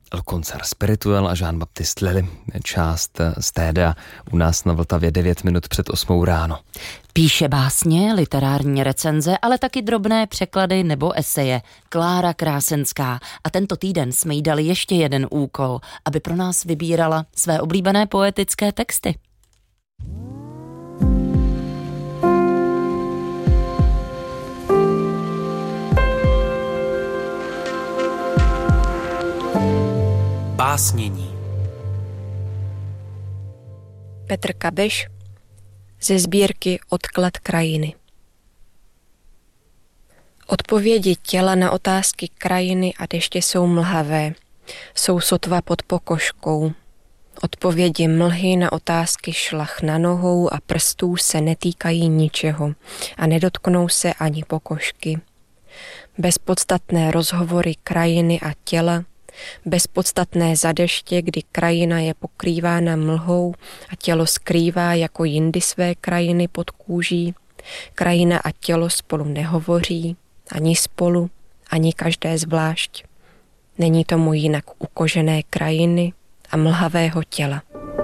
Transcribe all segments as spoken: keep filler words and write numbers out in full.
Le Concert Spirituel a Jean-Baptiste Lully, část z Téda u nás na Vltavě devět minut před osmou ráno. Píše básně, literární recenze, ale taky drobné překlady nebo eseje. Klára Krásenská. A tento týden jsme jí dali ještě jeden úkol, aby pro nás vybírala své oblíbené poetické texty. Básnění. Petr Kabeš ze sbírky Odklad krajiny. Odpovědi těla na otázky krajiny a deště jsou mlhavé, jsou sotva pod pokožkou. Odpovědi mlhy na otázky šlach na nohou a prstů se netýkají ničeho a nedotknou se ani pokožky. Bezpodstatné rozhovory krajiny a těla, bezpodstatné za deště, kdy krajina je pokrývána mlhou a tělo skrývá jako jindy své krajiny pod kůží. Krajina a tělo spolu nehovoří, ani spolu, ani každé zvlášť. Není tomu jinak u kožené krajiny a mlhavého těla.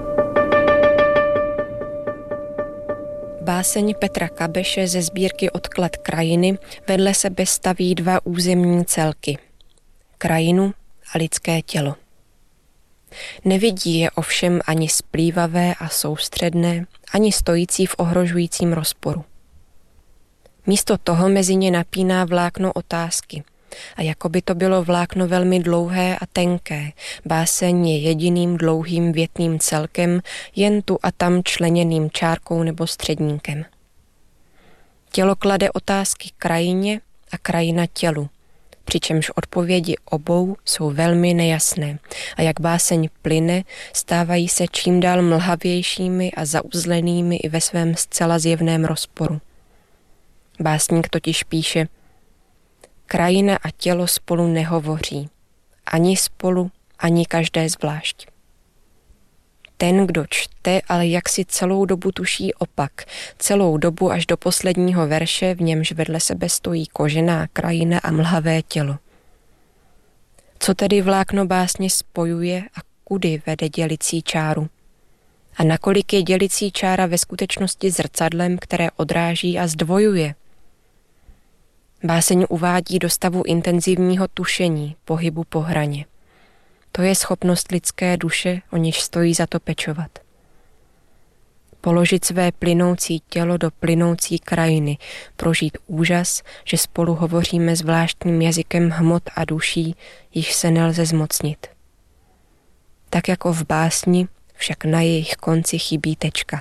Báseň Petra Kabeše ze sbírky Odklad krajiny vedle sebe staví dva územní celky. Krajinu a lidské tělo. Nevidí je ovšem ani splývavé a soustředné, ani stojící v ohrožujícím rozporu. Místo toho mezi ně napíná vlákno otázky. A jako by to bylo vlákno velmi dlouhé a tenké, báseň je jediným dlouhým větným celkem, jen tu a tam členěným čárkou nebo středníkem. Tělo klade otázky krajině a krajina tělu, přičemž odpovědi obou jsou velmi nejasné a jak báseň plyne, stávají se čím dál mlhavějšími a zauzlenými i ve svém zcela zjevném rozporu. Básník totiž píše: krajina a tělo spolu nehovoří, ani spolu, ani každé zvlášť. Ten, kdo čte, ale jaksi celou dobu tuší opak, celou dobu až do posledního verše, v němž vedle sebe stojí kožená krajina a mlhavé tělo. Co tedy vlákno básně spojuje a kudy vede dělicí čáru? A nakolik je dělicí čára ve skutečnosti zrcadlem, které odráží a zdvojuje? Báseň uvádí do stavu intenzivního tušení, pohybu po hraně. To je schopnost lidské duše, o níž stojí za to pečovat. Položit své plynoucí tělo do plynoucí krajiny, prožít úžas, že spolu hovoříme zvláštním jazykem hmot a duší, již se nelze zmocnit. Tak jako v básni, však na jejich konci chybí tečka.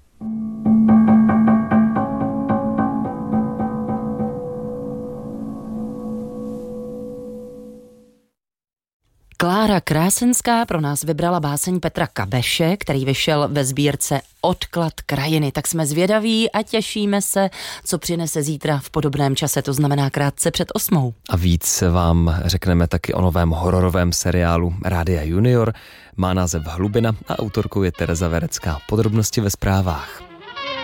Klára Krásenská pro nás vybrala báseň Petra Kabeše, který vyšel ve sbírce Odklad krajiny. Tak jsme zvědaví a těšíme se, co přinese zítra v podobném čase, to znamená krátce před osmou. A víc vám řekneme taky o novém hororovém seriálu Rádia Junior. Má název Hlubina a autorkou je Tereza Verecká. Podrobnosti ve zprávách.